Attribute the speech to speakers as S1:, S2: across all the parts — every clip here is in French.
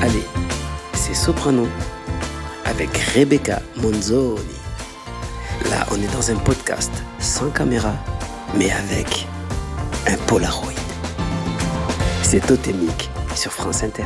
S1: Allez, c'est Soprano avec Rebecca Monzoni. Là, on est dans un podcast sans caméra, mais avec un Polaroid. C'est Totémique sur France Inter.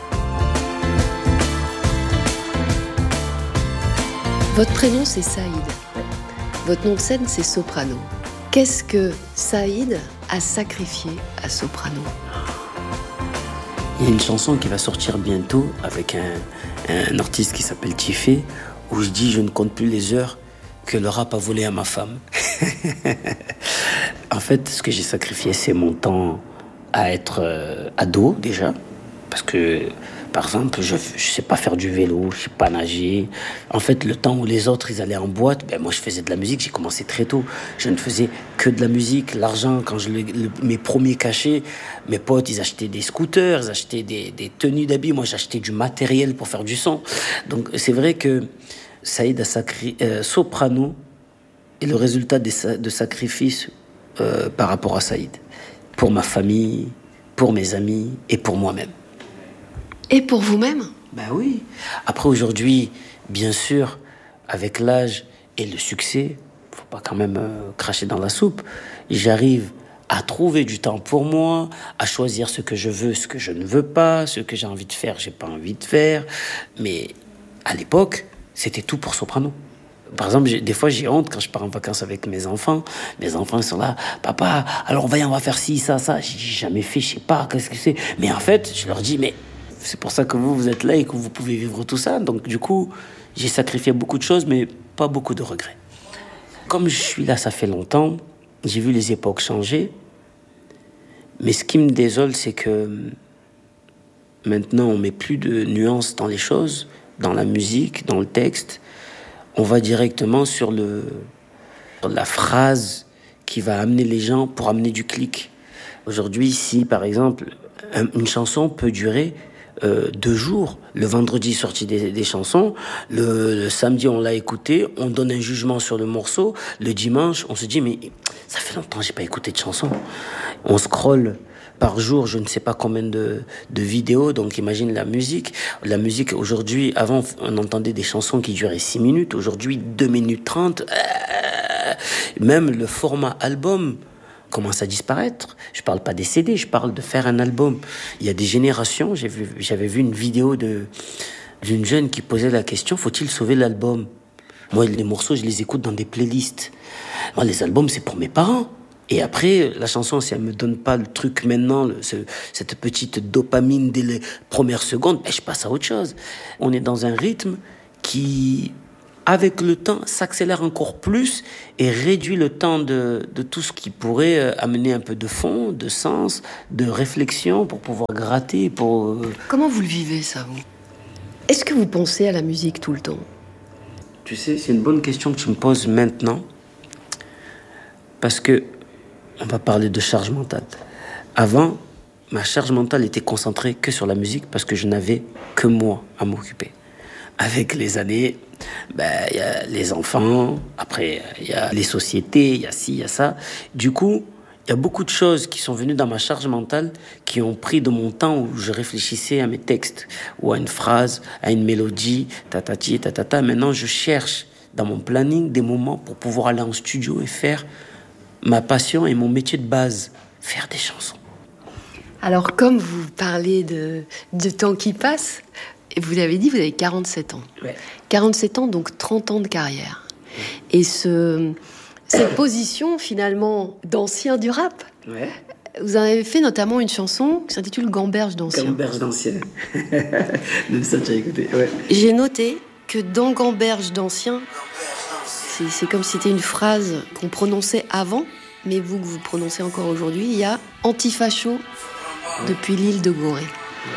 S2: Votre prénom, c'est Saïd. Votre nom de scène, c'est Soprano. Qu'est-ce que Saïd a sacrifié à Soprano ?
S1: Il y a une chanson qui va sortir bientôt avec un artiste qui s'appelle Tiffé, où je dis « Je ne compte plus les heures que le rap a volé à ma femme ». En fait, ce que j'ai sacrifié, c'est mon temps à être ado déjà, parce que, par exemple, je sais pas faire du vélo, je sais pas nager. En fait, le temps où les autres, ils allaient en boîte, moi, je faisais de la musique, j'ai commencé très tôt. Je ne faisais que de la musique. L'argent, quand mes premiers cachets, mes potes, ils achetaient des scooters, ils achetaient des tenues d'habits. Moi, j'achetais du matériel pour faire du son. Donc, c'est vrai que Saïd a Soprano est le résultat de sacrifices par rapport à Saïd. Pour ma famille, pour mes amis et pour moi-même.
S2: Et pour vous-même ?
S1: Ben oui. Après, aujourd'hui, bien sûr, avec l'âge et le succès, faut pas quand même cracher dans la soupe, j'arrive à trouver du temps pour moi, à choisir ce que je veux, ce que je ne veux pas, ce que j'ai envie de faire, j'ai pas envie de faire. Mais à l'époque, c'était tout pour Soprano. Par exemple, des fois, j'ai honte quand je pars en vacances avec mes enfants. Mes enfants sont là, papa, alors on va faire ci, ça. J'ai jamais fait, je sais pas, qu'est-ce que c'est. Mais en fait, je leur dis, mais c'est pour ça que vous êtes là et que vous pouvez vivre tout ça. Donc du coup, j'ai sacrifié beaucoup de choses, mais pas beaucoup de regrets. Comme je suis là, ça fait longtemps, j'ai vu les époques changer. Mais ce qui me désole, c'est que maintenant, on met plus de nuances dans les choses, dans la musique, dans le texte. On va directement sur la phrase qui va amener les gens pour amener du clic. Aujourd'hui, si par exemple, une chanson peut durer 2 jours. Le vendredi, sorti des chansons. Le samedi, on l'a écouté. On donne un jugement sur le morceau. Le dimanche, on se dit, mais ça fait longtemps que j'ai pas écouté de chanson. On scrolle par jour, je ne sais pas combien de vidéos. Donc, imagine la musique. La musique, aujourd'hui, avant, on entendait des chansons qui duraient 6 minutes. Aujourd'hui, 2 minutes 30. Même le format album commence à disparaître. Je parle pas des CD, je parle de faire un album. Il y a des générations, j'avais vu une vidéo d'une jeune qui posait la question, faut-il sauver l'album ? Moi, les morceaux, je les écoute dans des playlists. Moi, les albums, c'est pour mes parents. Et après, la chanson, si elle me donne pas le truc maintenant, cette petite dopamine dès les premières secondes, je passe à autre chose. On est dans un rythme qui, avec le temps, s'accélère encore plus et réduit le temps de tout ce qui pourrait amener un peu de fond, de sens, de réflexion pour pouvoir gratter.
S2: Comment vous le vivez, ça, vous ? Est-ce que vous pensez à la musique tout le temps ?
S1: Tu sais, c'est une bonne question que tu me poses maintenant, parce que on va parler de charge mentale. Avant, ma charge mentale était concentrée que sur la musique parce que je n'avais que moi à m'occuper. Avec les années, y a les enfants, après il y a les sociétés, il y a ci, il y a ça. Du coup, il y a beaucoup de choses qui sont venues dans ma charge mentale qui ont pris de mon temps où je réfléchissais à mes textes ou à une phrase, à une mélodie, tatati, tatata. Maintenant, je cherche dans mon planning des moments pour pouvoir aller en studio et faire ma passion et mon métier de base, faire des chansons.
S2: Alors, comme vous parlez de temps qui passe, vous avez dit, vous avez 47 ans.
S1: Ouais.
S2: 47 ans, donc 30 ans de carrière. Et cette position, finalement, d'ancien du rap,
S1: Ouais.
S2: vous en avez fait notamment une chanson qui s'intitule « Gamberge d'ancien ».
S1: Gamberge d'ancien. Même ça, tu as écouté. Ouais.
S2: J'ai noté que dans « Gamberge d'ancien », c'est comme si c'était une phrase qu'on prononçait avant, mais que vous prononcez encore aujourd'hui. Il y a « Antifacho depuis l'île de Gorée ».